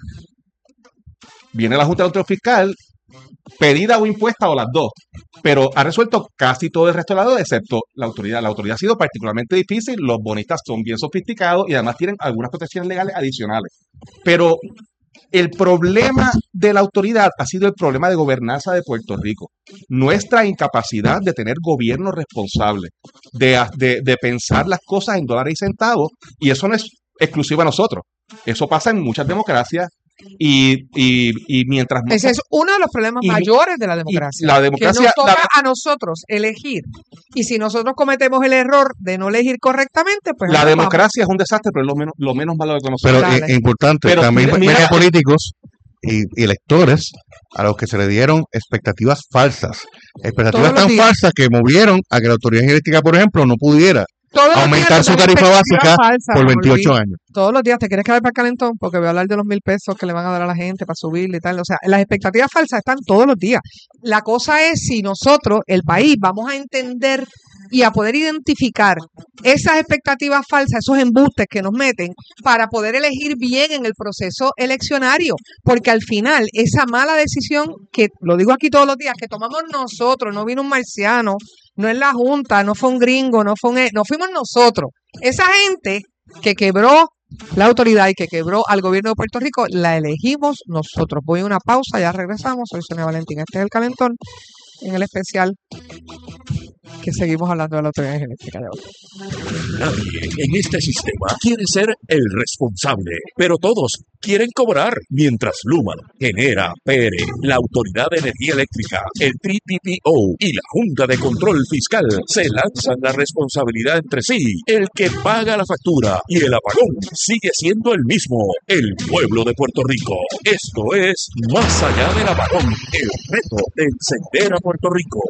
Viene la Junta de Control Fiscal, pedida o impuesta o las dos, pero ha resuelto casi todo el resto de la deuda, excepto la autoridad. La autoridad ha sido particularmente difícil, los bonistas son bien sofisticados y además tienen algunas protecciones legales adicionales. Pero el problema de la autoridad ha sido el problema de gobernanza de Puerto Rico. Nuestra incapacidad de tener gobierno responsable, de pensar las cosas en dólares y centavos, y eso no es exclusivo a nosotros. Eso pasa en muchas democracias y mientras más... Ese es uno de los problemas Y- mayores de la y democracia. la Que democracia... nos toca a nosotros elegir. Y si nosotros cometemos el error de no elegir correctamente, pues La ahí vamos. democracia es un desastre, pero es lo menos malo que conocemos. Pero Dale. es importante, Pero también mira- hay políticos y electores a los que se le dieron expectativas falsas. Expectativas Todos los tan días. falsas que movieron a que la autoridad energética, por ejemplo, no pudiera Todos los aumentar días su te tarifa dan básica expectativas falsas, por Raúl 28 Luis. años. Todos los días te quieres quedar para el calentón porque voy a hablar de los 1,000 pesos que le van a dar a la gente para subirle y tal. O sea, las expectativas falsas están todos los días. La cosa es si nosotros, el país, vamos a entender y a poder identificar esas expectativas falsas, esos embustes que nos meten para poder elegir bien en el proceso eleccionario. Porque al final, esa mala decisión, que lo digo aquí todos los días, que tomamos nosotros, no vino un marciano, no es la Junta, no fue un gringo, no fuimos nosotros. Esa gente que quebró la autoridad y que quebró al gobierno de Puerto Rico, la elegimos nosotros. Voy a una pausa, ya regresamos. Soy Sonia Valentín, este es El Calentón, en el especial que seguimos hablando de la autoridad eléctrica de hoy. Nadie en este sistema quiere ser el responsable, pero todos quieren cobrar. Mientras Luma, Genera, Pérez, la Autoridad de Energía Eléctrica, el TPPO y la Junta de Control Fiscal se lanzan la responsabilidad entre sí, el que paga la factura y el apagón sigue siendo el mismo, el pueblo de Puerto Rico. Esto es Más Allá del Apagón, el reto de encender a Puerto Rico.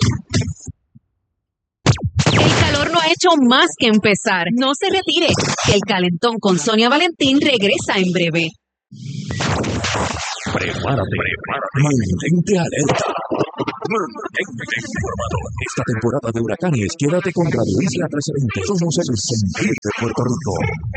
El calor no ha hecho más que empezar. No se retire, que el calentón con Sonia Valentín regresa en breve. Prepárate, mantente alerta. Mantente informado. Esta temporada de huracanes, quédate con Radio Isla 1320. Somos el sentir de Puerto Rico.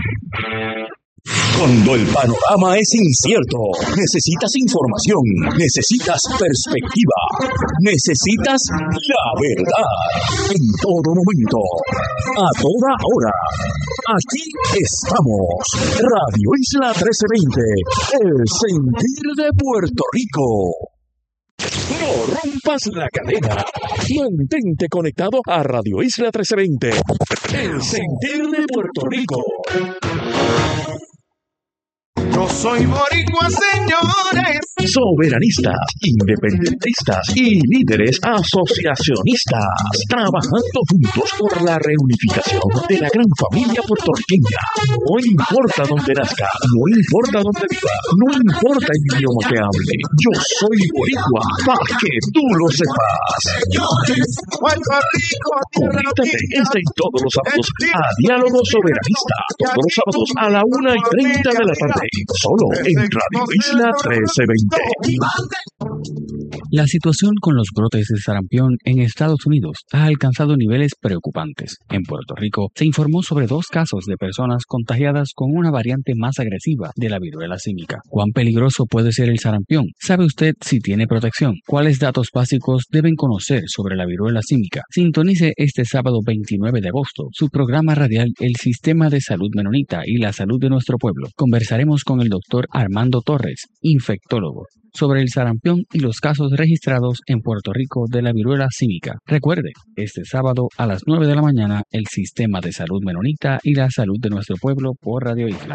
Cuando el panorama es incierto, necesitas información, necesitas perspectiva, necesitas la verdad. En todo momento, a toda hora. Aquí estamos. Radio Isla 1320, el sentir de Puerto Rico. No rompas la cadena. Mantente conectado a Radio Isla 1320, el sentir de Puerto Rico. Yo soy boricua, señores. Soberanistas, independentistas y líderes asociacionistas, trabajando juntos por la reunificación de la gran familia puertorriqueña. No importa dónde nazca, no importa dónde viva, no importa el idioma que hable. Yo soy boricua, para que tú lo sepas. Puerto Rico, Conéctate este y todos los sábados a Diálogo Soberanista, todos los sábados a la 1:30 de la tarde, solo en Radio Isla 1320. La situación con los brotes de sarampión en Estados Unidos ha alcanzado niveles preocupantes. En Puerto Rico se informó sobre 2 casos de personas contagiadas con una variante más agresiva de la viruela símica. ¿Cuán peligroso puede ser el sarampión? ¿Sabe usted si tiene protección? ¿Cuáles datos básicos deben conocer sobre la viruela símica? Sintonice este sábado 29 de agosto su programa radial El Sistema de Salud Menonita y la Salud de Nuestro Pueblo. Conversaremos con el doctor Armando Torres, infectólogo. sobre el sarampión y los casos registrados en Puerto Rico de la viruela símica. Recuerde, este sábado a las 9 de la mañana, el Sistema de Salud Menonita y la salud de nuestro pueblo por Radio Isla.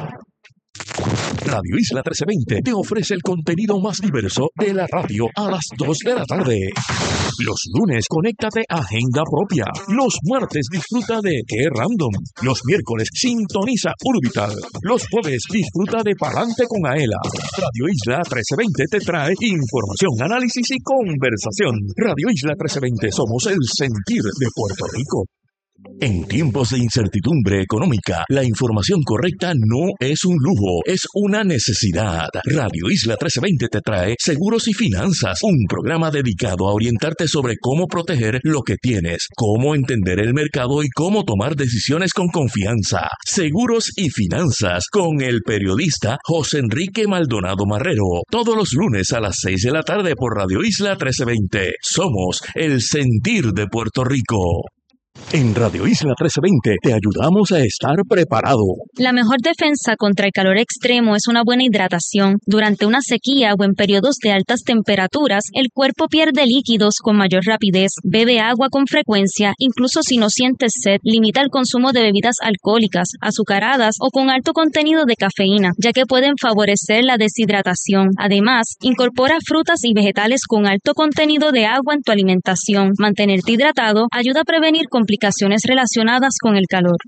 Radio Isla 1320 te ofrece el contenido más diverso de la radio a las 2 de la tarde. Los lunes, conéctate a Agenda Propia. Los martes, disfruta de Qué Random. Los miércoles, sintoniza Urbital. Los jueves, disfruta de Palante con Aela. Radio Isla 1320 te trae información, análisis y conversación. Radio Isla 1320, somos el sentir de Puerto Rico. En tiempos de incertidumbre económica, la información correcta no es un lujo, es una necesidad. Radio Isla 1320 te trae Seguros y Finanzas, un programa dedicado a orientarte sobre cómo proteger lo que tienes, cómo entender el mercado y cómo tomar decisiones con confianza. Seguros y Finanzas, con el periodista José Enrique Maldonado Marrero, todos los lunes a las 6 de la tarde por Radio Isla 1320. Somos el sentir de Puerto Rico. En Radio Isla 1320 te ayudamos a estar preparado. La mejor defensa contra el calor extremo es una buena hidratación. Durante una sequía o en periodos de altas temperaturas, el cuerpo pierde líquidos con mayor rapidez. Bebe agua con frecuencia, incluso si no sientes sed. Limita el consumo de bebidas alcohólicas, azucaradas o con alto contenido de cafeína, ya que pueden favorecer la deshidratación. Además, incorpora frutas y vegetales con alto contenido de agua en tu alimentación. Mantenerte hidratado ayuda a prevenir complicaciones relacionadas con el calor.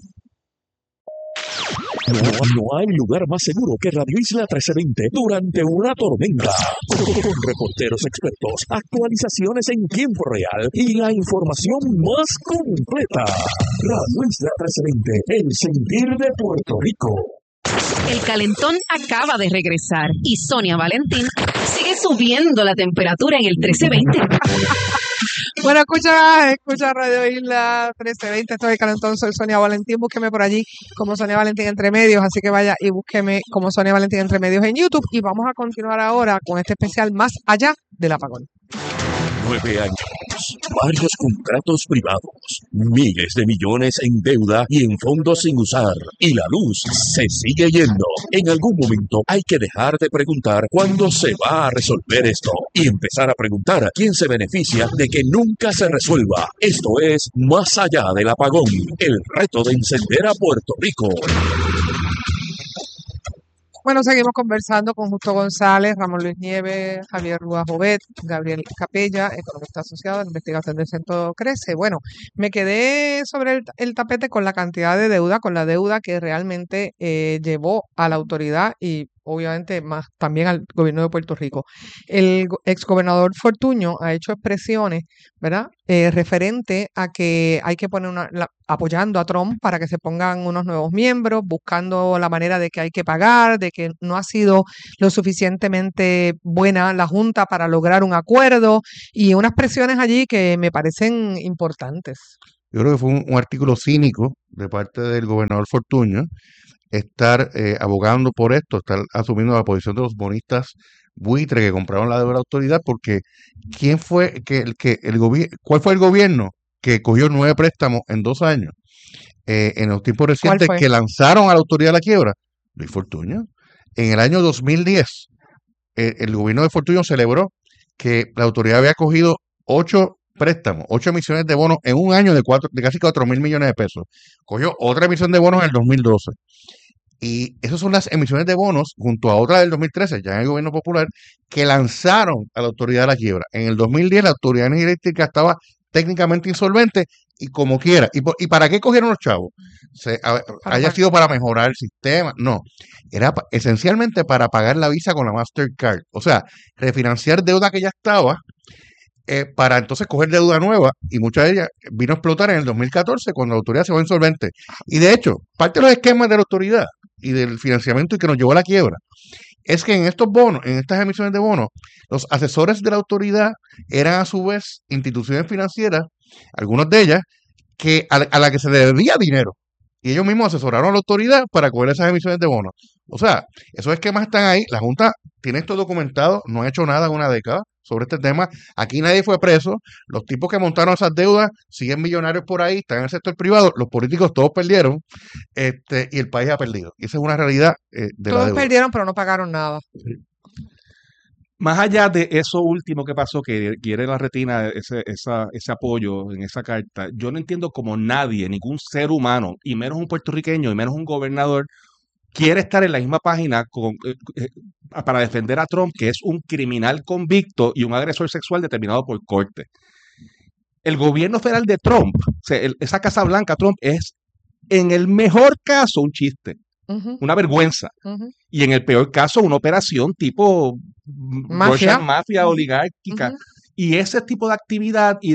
No hay lugar más seguro que Radio Isla 1320 durante una tormenta. Con reporteros expertos, actualizaciones en tiempo real y la información más completa. Radio Isla 1320, el sentir de Puerto Rico. El calentón acaba de regresar y Sonia Valentín sigue subiendo la temperatura en el 1320. Bueno, escucha Radio Isla 1320, esto es el calentón, soy Sonia Valentín, búsqueme por allí como Sonia Valentín Entre Medios, así que vaya y búsqueme como Sonia Valentín Entre Medios en YouTube y vamos a continuar ahora con este especial Más Allá del Apagón. 9 años, varios contratos privados, miles de millones en deuda y en fondos sin usar, y la luz se sigue yendo. En algún momento hay que dejar de preguntar cuándo se va a resolver esto y empezar a preguntar quién se beneficia de que nunca se resuelva. Esto es Más Allá del Apagón, el reto de encender a Puerto Rico. Bueno, seguimos conversando con Justo González, Ramón Luis Nieves, Javier Rúa Jovet, Gabriel Capella, economista asociado de investigación del Centro Crece. Bueno, me quedé sobre el tapete con la cantidad de deuda, con la deuda que realmente llevó a la autoridad y obviamente más también al gobierno de Puerto Rico. El exgobernador Fortuño ha hecho expresiones, ¿verdad? Referente a que hay que poner apoyando a Trump para que se pongan unos nuevos miembros, buscando la manera de que hay que pagar, de que no ha sido lo suficientemente buena la Junta para lograr un acuerdo y unas presiones allí que me parecen importantes. Yo creo que fue un artículo cínico de parte del gobernador Fortuño estar abogando por esto, estar asumiendo la posición de los bonistas buitre que compraron la deuda de la autoridad, porque ¿cuál fue el gobierno que cogió 9 préstamos en 2 años en los tiempos recientes que lanzaron a la autoridad a la quiebra? Luis Fortuño. En el año 2010, el gobierno de Fortuño celebró que la autoridad había cogido 8 préstamos, 8 emisiones de bonos en un año de casi 4.000 millones de pesos. Cogió otra emisión de bonos en el 2012. Y esas son las emisiones de bonos, junto a otra del 2013, ya en el gobierno popular, que lanzaron a la autoridad a la quiebra. En el 2010 la autoridad energética estaba técnicamente insolvente y como quiera. ¿Y para qué cogieron los chavos? ¿Haya sido para mejorar el sistema? No. Era esencialmente para pagar la visa con la Mastercard. O sea, refinanciar deuda que ya estaba para entonces coger deuda nueva, y mucha de ella vino a explotar en el 2014 cuando la autoridad se fue insolvente. Y de hecho, parte de los esquemas de la autoridad y del financiamiento y que nos llevó a la quiebra es que en estos bonos, en estas emisiones de bonos, los asesores de la autoridad eran a su vez instituciones financieras, algunas de ellas, a la que se le debía dinero. Y ellos mismos asesoraron a la autoridad para coger esas emisiones de bonos. O sea, esos esquemas están ahí. La Junta tiene esto documentado, no ha hecho nada en una década sobre este tema. Aquí nadie fue preso. Los tipos que montaron esas deudas siguen millonarios por ahí, están en el sector privado. Los políticos todos perdieron y el país ha perdido. Y esa es una realidad de la deuda. Todos perdieron, pero no pagaron nada. más allá de eso último que pasó, que quiere la retina ese apoyo en esa carta, yo no entiendo cómo nadie, ningún ser humano, y menos un puertorriqueño, y menos un gobernador, quiere estar en la misma página para defender a Trump, que es un criminal convicto y un agresor sexual determinado por corte. El gobierno federal de Trump, o sea, esa Casa Blanca Trump, es en el mejor caso un chiste, una vergüenza. Y en el peor caso, una operación tipo mafia oligárquica. Y ese tipo de actividad y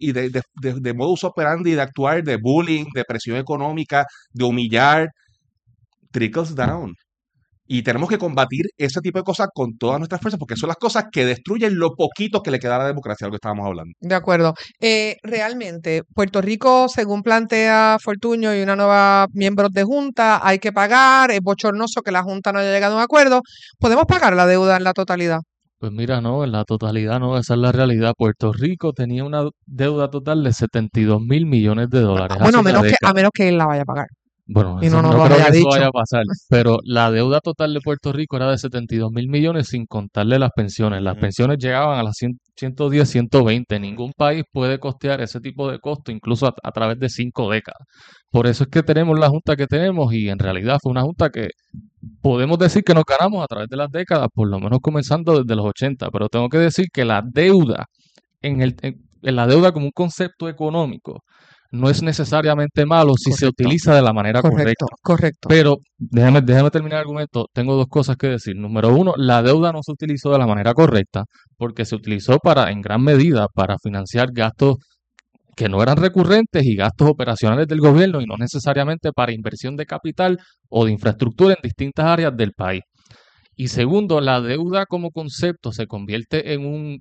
de modus operandi, de actuar, de bullying, de presión económica, de humillar, trickles down. Y tenemos que combatir ese tipo de cosas con todas nuestras fuerzas, porque son las cosas que destruyen lo poquito que le queda a la democracia, de lo que estábamos hablando. De acuerdo. Realmente, Puerto Rico, según plantea Fortuño y una nueva miembro de Junta, hay que pagar, es bochornoso que la Junta no haya llegado a un acuerdo. ¿Podemos pagar la deuda en la totalidad? Pues mira, no, en la totalidad no, esa es la realidad. Puerto Rico tenía una deuda total de 72 mil millones de dólares. Bueno, a menos que él la vaya a pagar. Bueno, y no creo que eso vaya a pasar, pero la deuda total de Puerto Rico era de 72 mil millones sin contarle las pensiones. Las pensiones llegaban a las 110, 120. Ningún país puede costear ese tipo de costo, incluso a través de 5 décadas. Por eso es que tenemos la junta que tenemos y en realidad fue una junta que podemos decir que nos ganamos a través de las décadas, por lo menos comenzando desde los 80, pero tengo que decir que la deuda, en la deuda como un concepto económico, no es necesariamente malo si se utiliza de la manera correcta. Correcto. Pero déjame terminar el argumento. Tengo 2 cosas que decir. Número 1, la deuda no se utilizó de la manera correcta porque se utilizó en gran medida para financiar gastos que no eran recurrentes y gastos operacionales del gobierno y no necesariamente para inversión de capital o de infraestructura en distintas áreas del país. Y segundo, la deuda como concepto se convierte en un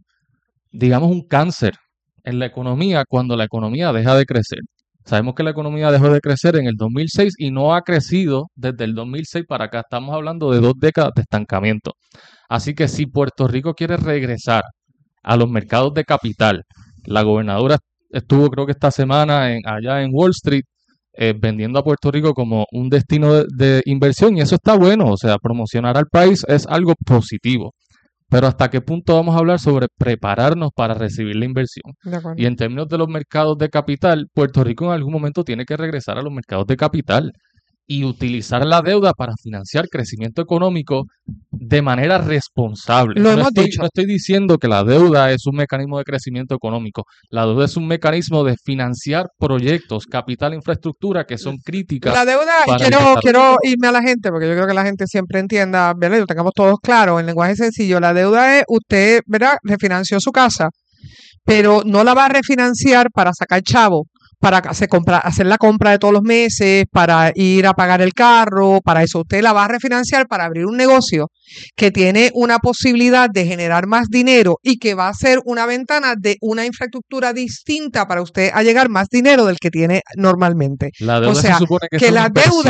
cáncer en la economía cuando la economía deja de crecer. Sabemos que la economía dejó de crecer en el 2006 y no ha crecido desde el 2006 para acá. Estamos hablando de 2 décadas de estancamiento. Así que si Puerto Rico quiere regresar a los mercados de capital, la gobernadora estuvo creo que esta semana allá en Wall Street vendiendo a Puerto Rico como un destino de inversión y eso está bueno. O sea, promocionar al país es algo positivo. Pero ¿hasta qué punto vamos a hablar sobre prepararnos para recibir la inversión? Y en términos de los mercados de capital, Puerto Rico en algún momento tiene que regresar a los mercados de capital y utilizar la deuda para financiar crecimiento económico de manera responsable. Lo hemos dicho. No estoy diciendo que la deuda es un mecanismo de crecimiento económico. La deuda es un mecanismo de financiar proyectos, capital, infraestructura que son críticas. La deuda, quiero irme a la gente, porque yo creo que la gente siempre entienda, ¿verdad? Lo tengamos todos claro, en lenguaje sencillo. La deuda es, usted, ¿verdad? Refinanció su casa, pero no la va a refinanciar para sacar chavo, para hacer la compra de todos los meses, para ir a pagar el carro, para eso. Usted la va a refinanciar para abrir un negocio que tiene una posibilidad de generar más dinero y que va a ser una ventana de una infraestructura distinta para usted a llegar más dinero del que tiene normalmente. La deuda o sea, se supone que la deuda